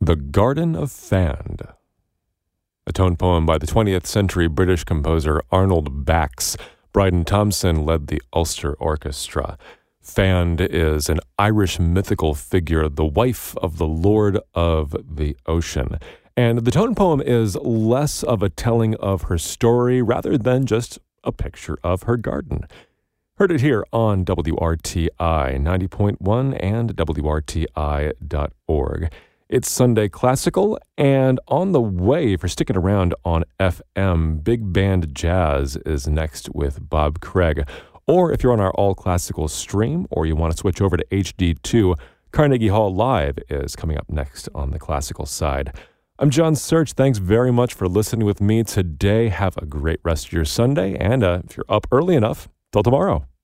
The Garden of Fand, a tone poem by the 20th century British composer Arnold Bax. Bryden Thompson led the Ulster Orchestra. Fand is an Irish mythical figure, the wife of the Lord of the Ocean. And the tone poem is less of a telling of her story rather than just a picture of her garden. Heard it here on WRTI 90.1 and WRTI.org. It's Sunday Classical, and on the way, for sticking around on FM, Big Band Jazz is next with Bob Craig. Or if you're on our All Classical stream, or you want to switch over to HD2, Carnegie Hall Live is coming up next on the classical side. I'm John Search. Thanks very much for listening with me today. Have a great rest of your Sunday, and if you're up early enough, till tomorrow.